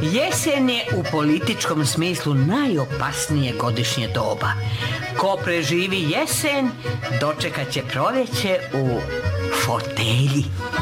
Jesen je u političkom smislu najopasnije godišnje doba. Ko preživi jesen, dočekat će proljeće u fotelji.